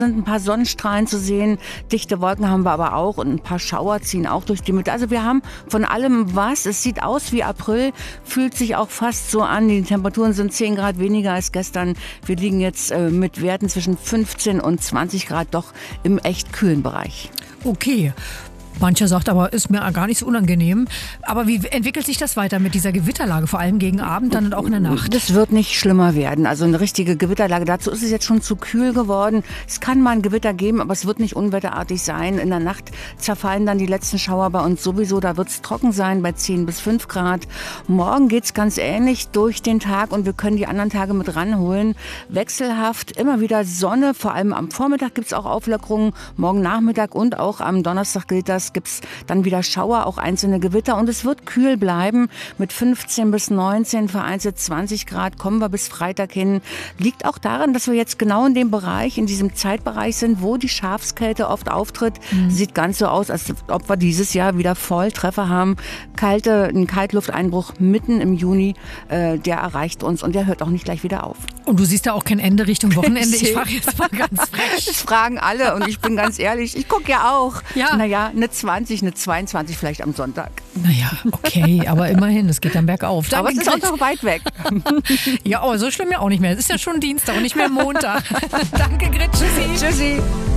Sind ein paar Sonnenstrahlen zu sehen, dichte Wolken haben wir aber auch und ein paar Schauer ziehen auch durch die Mitte. Also wir haben von allem was. Es sieht aus wie April, fühlt sich auch fast so an. Die Temperaturen sind 10 Grad weniger als gestern. Wir liegen jetzt mit Werten zwischen 15 und 20 Grad doch im echt kühlen Bereich. Okay. Mancher sagt aber, ist mir gar nicht so unangenehm. Aber wie entwickelt sich das weiter mit dieser Gewitterlage, vor allem gegen Abend, dann und auch in der Nacht? Das wird nicht schlimmer werden. Also eine richtige Gewitterlage, dazu ist es jetzt schon zu kühl geworden. Es kann mal ein Gewitter geben, aber es wird nicht unwetterartig sein. In der Nacht zerfallen dann die letzten Schauer bei uns sowieso. Da wird es trocken sein bei 10 bis 5 Grad. Morgen geht's ganz ähnlich durch den Tag und wir können die anderen Tage mit ranholen. Wechselhaft, immer wieder Sonne, vor allem am Vormittag gibt's auch Auflockerungen. Morgen Nachmittag und auch am Donnerstag gilt das. Gibt's dann wieder Schauer, auch einzelne Gewitter und es wird kühl bleiben mit 15 bis 19, vereinzelt 20 Grad, kommen wir bis Freitag hin. Liegt auch daran, dass wir jetzt genau in dem Bereich, in diesem Zeitbereich sind, wo die Schafskälte oft auftritt. Sieht ganz so aus, als ob wir dieses Jahr wieder Volltreffer haben. Ein Kaltlufteinbruch mitten im Juni, der erreicht uns und der hört auch nicht gleich wieder auf. Und du siehst da auch kein Ende Richtung Wochenende? Ich frage jetzt mal ganz frech. Das fragen alle und ich bin ganz ehrlich, ich gucke ja auch. Ja. Naja, eine 20, eine 22 vielleicht am Sonntag. Naja, okay, aber immerhin, es geht dann bergauf. Danke, Aber es ist auch noch weit weg. Ja, aber so schlimm ja auch nicht mehr. Es ist ja schon Dienstag und nicht mehr Montag. Danke, Grit. Tschüssi. Tschüssi.